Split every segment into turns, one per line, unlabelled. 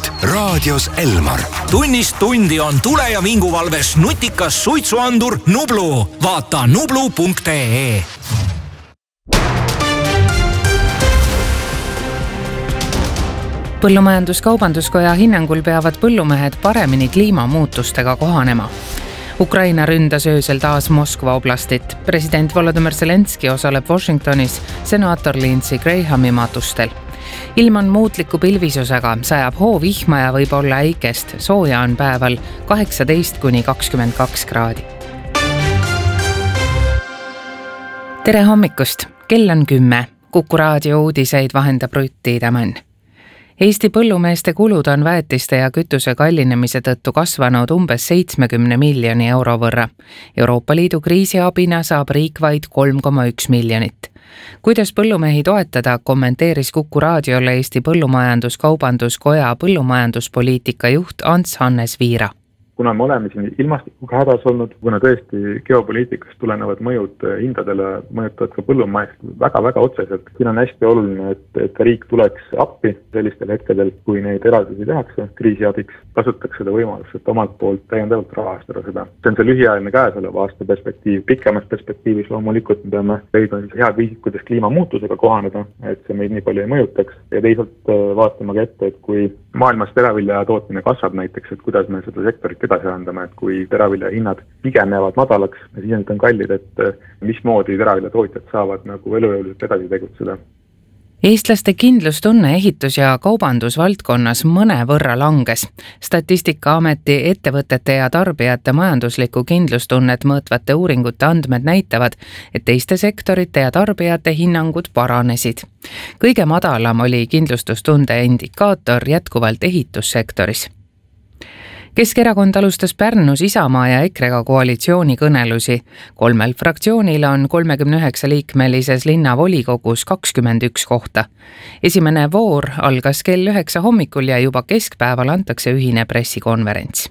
Tund raadios Elmar.
Tunnist tundi on tule- ja vinguvalves nutikas suitsuandur Nublu. Vaata nublu.ee.
Põllumajandus-Kaubanduskoja hinnangul peavad põllumehed paremini kliimamuutustega kohanema. Ukraina ründas öösel taas Moskva oblastit. President Volodymyr Zelenski osaleb Washingtonis senaator Lindsey Grahami matustel. Ilm on muutliku pilvisusega, sajab hoovihma ja võib olla äikest. Sooja on päeval 18–22 kraadi. Tere hommikust! Kell on 10. Kuku raadio uudiseid vahendab Rutti Tämän. Eesti põllumeeste kulud on väetiste ja kütuse kallinemise tõttu kasvanud umbes 70 miljoni euro võrra. Euroopa Liidu kriisiabina saab riik vaid 3,1 miljonit. Kuidas põllumehi toetada, kommenteeris Kuku raadiole Eesti Põllumajandus-Kaubanduskoja põllumajanduspoliitika juht Ants Hannes Viira.
Kuna me oleme siin ilmastikuga hädas olnud, kuna tõesti geopoliitikast tulenevad mõjud hindadele mõjutavad ka põllumaist väga-väga otseselt. Siin on hästi oluline, et riik tuleks appi sellistel hetkedel, kui neid eraldisi tehakse kriisiabiks, kasutatakse seda võimalust, et omalt poolt täiendavalt rahastada seda. See on see lühiajaline käesoleva aasta perspektiiv. Pikemas perspektiivis loomulikult me peame leidma head viisid, kuidas kliimamuutusega kohaneda, et see meid nii palju ei mõjutaks. Ja teisalt vaatama ka ette, et kui maailmas teravilja tootmine kasvab näiteks, et kuidas me seda sektorit edasi andame, et kui teravilja hinnad pigem jäävad madalaks ja siis on kallid, et mismoodi teravilja tootjad saavad nagu elujõuliselt edasi tegutseda.
Eestlaste kindlustunne ehitus- ja kaubandusvaldkonnas mõnevõrra langes. Statistikaameti ettevõtete ja tarbijate majanduslikku kindlustunnet mõõtvate uuringute andmed näitavad, et teiste sektorite ja tarbijate hinnangud paranesid. Kõige madalam oli kindlustustunde indikaator jätkuvalt ehitussektoris. Keskerakond alustas Pärnus Isamaa ja EKRE-ga koalitsiooni kõnelusi. 3 fraktsioonil on 39 liikmelises linnavolikogus 21 kohta. Esimene voor algas kell 9 hommikul ja juba keskpäeval antakse ühine pressikonverents.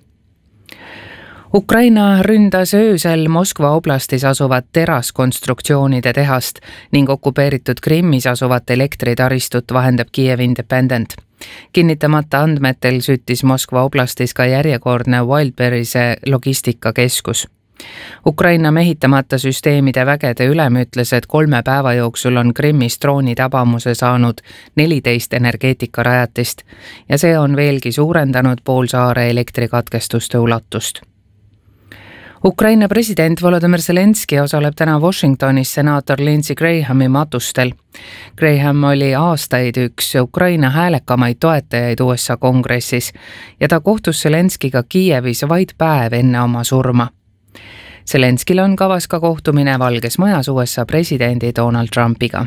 Ukraina ründas öösel Moskva oblastis asuvat teraskonstruktsioonide tehast ning okupeeritud Krimmis asuvat elektritaristut vahendab Kiev Independent. Kinnitamata andmetel süttis Moskva oblastis ka järjekordne Wildberry'se logistikakeskus. Ukraina mehitamata süsteemide vägede ülem ütles, et 3 päeva jooksul on Krimmis drooni tabamuse saanud 14 energeetikarajatist ja see on veelgi suurendanud poolsaare elektrikatkestuste ulatust. Ukraina president Volodymyr Zelenski osaleb täna Washingtonis senaator Lindsey Grahami matustel. Graham oli aastaid üks Ukraina häälekamaid toetajaid USA kongressis ja ta kohtus Zelenskiga Kiievis vaid päev enne oma surma. Zelenskil on kavas ka kohtumine Valges Majas USA presidendi Donald Trumpiga.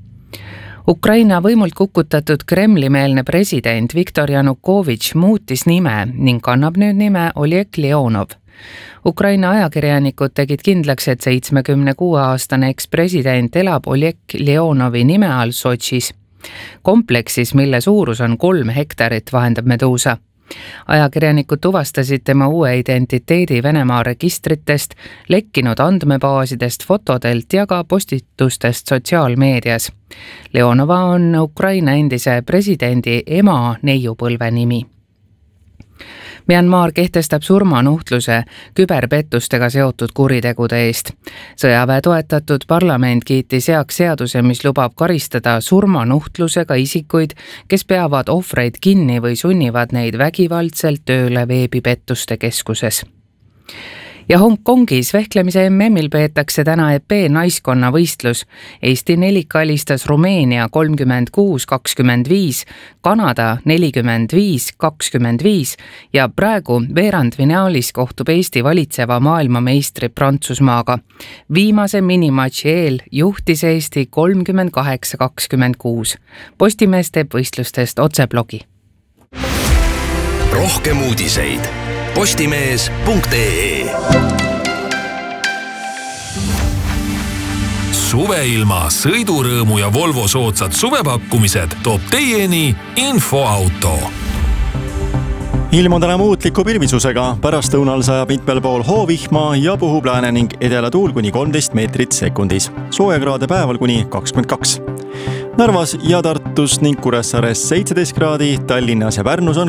Ukraina võimult kukutatud Kremli-meelne president Viktor Janukovitš muutis nime ning kannab nüüd nime Oleg Leonov. Ukraina ajakirjanikud tegid kindlaks, et 76-aastane ekspresident elab Oleg Leonovi nime all Sotšis. Kompleksis, mille suurus on 3 hektarit, vahendab Medusa. Ajakirjanikud tuvastasid tema uue identiteedi Venemaa registritest, lekkinud andmebaasidest, fotodelt ja ka postitustest sotsiaalmeedias. Leonova on Ukraina endise presidendi ema neiupõlve nimi. Myanmar kehtestab surmanuhtluse küberpettustega seotud kuritegude eest. Sõjaväe toetatud parlament kiitis heaks seaduse, mis lubab karistada surmanuhtlusega isikuid, kes peavad ohvreid kinni või sunnivad neid vägivaldselt tööle veebipettuste keskuses. Ja Hongkongis vehklemise MM-il peetakse täna EP naiskonna võistlus. Eesti nelik alistas Rumeenia 36-25, Kanada 45-25 ja praegu veerandfinaalis kohtub Eesti valitseva maailmameistri Prantsusmaaga. Viimase minimatši eel juhtis Eesti 38-26. Postimees teeb võistlustest otseblogi.
Rohkem uudiseid postimees.ee. Suveilma, sõidurõõmu ja Volvo soodsad suvepakkumised toob teieni Infoauto.
Ilm on täna muutliku pilvisusega, pärastlõunal sajab mitmel pool hoovihma ja puhub lääne ning edelatuul kuni 13 meetrit sekundis. Soojakraade päeval kuni 22. Narvas ja Tartus ning Kuressaares 17 kraadi, Tallinnas ja Pärnus on